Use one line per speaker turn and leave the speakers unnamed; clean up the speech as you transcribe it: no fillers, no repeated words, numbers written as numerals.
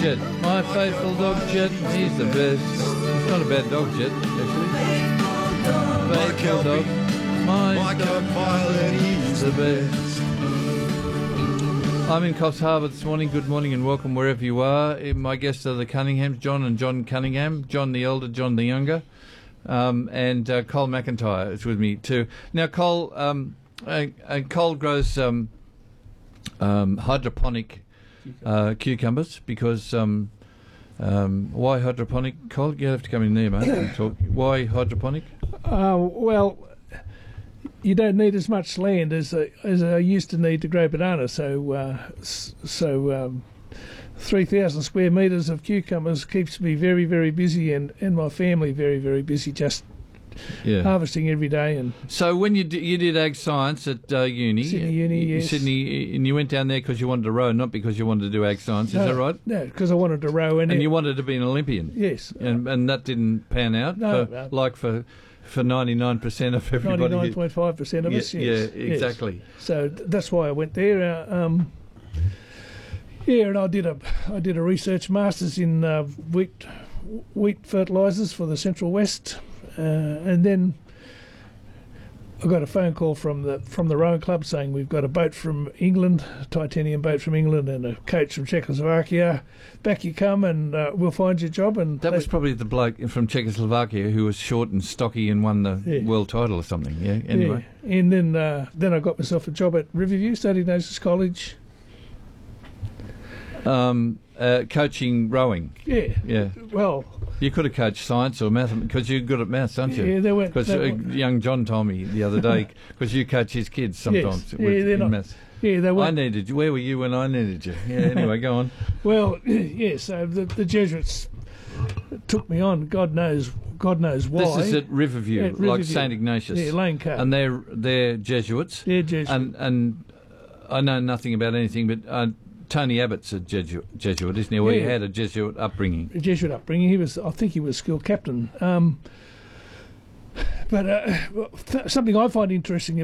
Jet. My faithful dog Jet, he's the best. He's not a bad dog, Jet, actually. Faithful dog. My dog pilot, he's the best. I'm in Coffs Harbour this morning. Good morning and welcome wherever you are. My guests are the Cunninghams, John and John Cunningham, John the elder, John the younger, and Cole McIntyre is with me too. Now, Cole grows hydroponic cucumbers because why hydroponic, Cole? You have to come in there, mate, and talk. Why hydroponic?
Well, you don't need as much land as I used to need to grow bananas. So 3,000 square metres of cucumbers keeps me very, very busy, and my family very, very busy, just harvesting every day. And
so when you did ag science at uni,
Sydney Uni, yes.
Sydney, and you went down there because you wanted to row, not because you wanted to do ag science. Is that right?
No, because I wanted to row.
And you wanted to be an Olympian.
Yes.
And that didn't pan out. For 99% of everybody.
99.5% of us. Yes.
Yeah, exactly.
Yes. So that's why I went there. And I did a research masters in wheat fertilisers for the Central West, and then I got a phone call from the rowing club saying we've got a boat from England, a titanium boat from England, and a coach from Czechoslovakia. Back you come, and we'll find you a job. And
that was probably the bloke from Czechoslovakia who was short and stocky and won the world title or something. Yeah. Anyway.
Yeah. And then I got myself a job at Riverview, studied Oasis College.
Coaching rowing.
Yeah. Well,
you could have coached science or math because you're good at maths, aren't you?
Yeah, they weren't.
Because young John told me the other day, because you coach his kids sometimes in maths.
Yeah, they weren't.
I needed you. Where were you when I needed you? Yeah. Anyway, go on.
Well, yeah. So the Jesuits took me on. God knows why.
This is at Riverview, like St Ignatius.
Yeah, Lane Cove.
And they're Jesuits.
They're Jesuits.
And I know nothing about anything, but Tony Abbott's a Jesuit, isn't he? Well, he had a Jesuit upbringing.
I think he was school captain. But something I find interesting